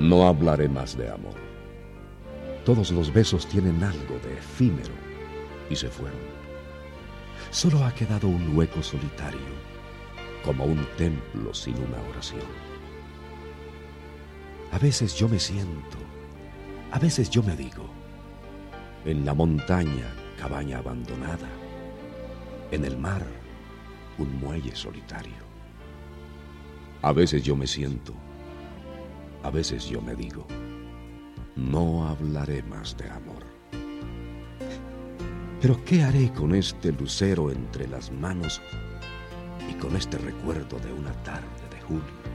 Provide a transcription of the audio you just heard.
No hablaré más de amor. Todos los besos tienen algo de efímero y se fueron. Solo ha quedado un hueco solitario, como un templo sin una oración. A veces yo me siento, a veces yo me digo, en la montaña, cabaña abandonada, en el mar, un muelle solitario. A veces yo me siento, a veces yo me digo, no hablaré más de amor. Pero ¿qué haré con este lucero entre las manos y con este recuerdo de una tarde de julio?